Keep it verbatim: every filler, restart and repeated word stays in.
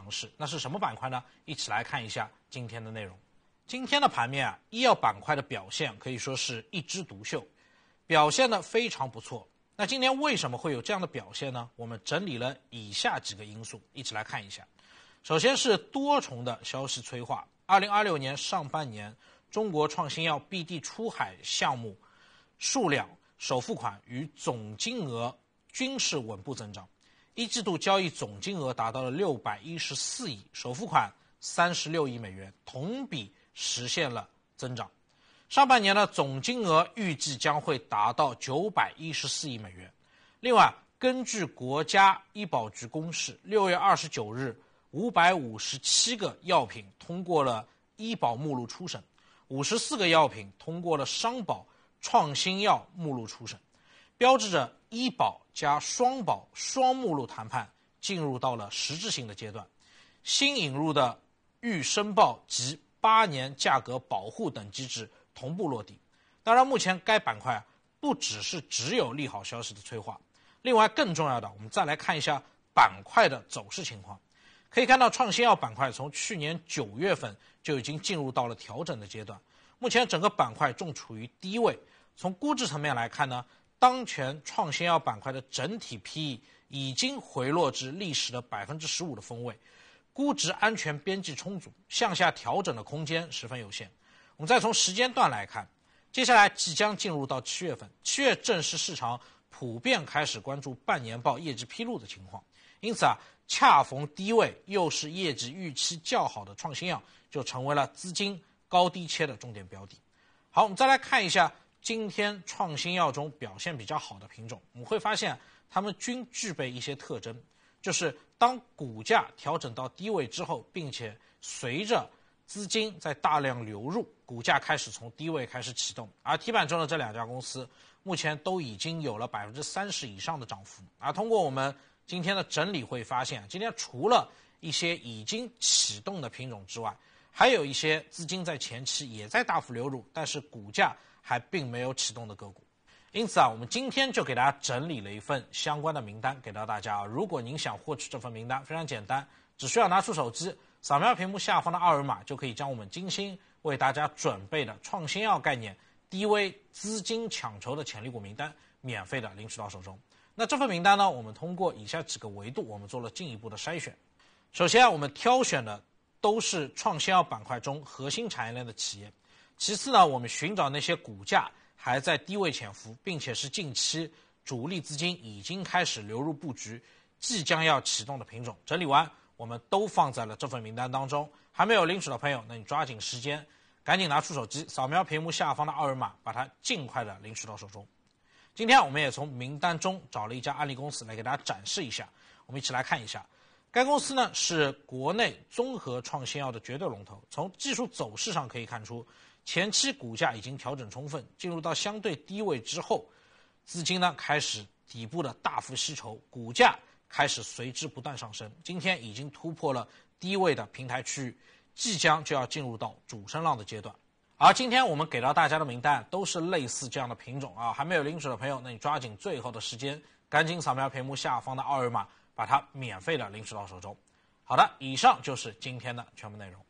势。那是什么板块呢？一起来看一下今天的内容。今天的盘面啊，医药板块的表现可以说是一枝独秀，表现得非常不错。那今天为什么会有这样的表现呢？我们整理了以下几个因素，一起来看一下。首先是多重的消息催化。二零二六年上半年，中国创新药 B D 出海项目数量、首付款与总金额均是稳步增长。一季度交易总金额达到了六百一十四亿，首付款三十六亿美元，同比实现了增长。上半年的总金额预计将会达到九百一十四亿美元。另外，根据国家医保局公示，六月二十九日，五百五十七个药品通过了医保目录初审，五十四个药品通过了商保创新药目录初审，标志着医保加双保双目录谈判进入到了实质性的阶段。新引入的预申报及八年价格保护等机制同步落地。当然，目前该板块不只是只有利好消息的催化，另外更重要的，我们再来看一下板块的走势情况。可以看到，创新药板块从去年九月份就已经进入到了调整的阶段，目前整个板块正处于低位。从估值层面来看呢，当前创新药板块的整体 P E 已经回落至历史的 百分之十五 的峰位，估值安全边际充足，向下调整的空间十分有限。我们再从时间段来看，接下来即将进入到七月份，七月正是市场普遍开始关注半年报业绩披露的情况，因此啊，恰逢低位又是业绩预期较好的创新药，就成为了资金高低切的重点标的。好，我们再来看一下今天创新药中表现比较好的品种，我们会发现它们均具备一些特征，就是当股价调整到低位之后，并且随着资金在大量流入，股价开始从低位开始启动。而题板中的这两家公司目前都已经有了 百分之三十 以上的涨幅。而通过我们今天的整理会发现，今天除了一些已经启动的品种之外，还有一些资金在前期也在大幅流入，但是股价还并没有启动的个股。因此啊，我们今天就给大家整理了一份相关的名单给到大家啊。如果您想获取这份名单，非常简单，只需要拿出手机扫描屏幕下方的二维码，就可以将我们精心为大家准备的创新药概念低微资金抢筹的潜力股名单免费的领取到手中。那这份名单呢，我们通过以下几个维度，我们做了进一步的筛选。首先啊，我们挑选的都是创新药板块中核心产业链的企业。其次呢，我们寻找那些股价还在低位潜伏，并且是近期主力资金已经开始流入布局，即将要启动的品种。整理完，我们都放在了这份名单当中。还没有领取的朋友，那你抓紧时间，赶紧拿出手机，扫描屏幕下方的二维码，把它尽快的领取到手中。今天我们也从名单中找了一家案例公司来给大家展示一下，我们一起来看一下。该公司呢是国内综合创新药的绝对龙头，从技术走势上可以看出，前期股价已经调整充分，进入到相对低位之后，资金呢开始底部的大幅吸筹，股价开始随之不断上升，今天已经突破了低位的平台区域，即将就要进入到主升浪的阶段。而今天我们给到大家的名单都是类似这样的品种啊，还没有领取的朋友，那你抓紧最后的时间，赶紧扫描屏幕下方的二维码，把它免费的领取到手中。好的，以上就是今天的全部内容。